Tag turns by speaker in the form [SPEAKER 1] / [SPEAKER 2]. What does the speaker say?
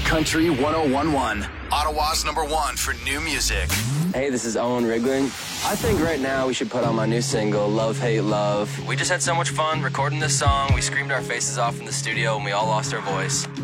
[SPEAKER 1] Country 1011, Ottawa's #1 for new music.
[SPEAKER 2] Hey, this is Owen Riegling. I think right now we should put on my new single, Love, Hate, Love. We just had so much fun recording this song. We screamed our faces off in the studio and we all lost our voice.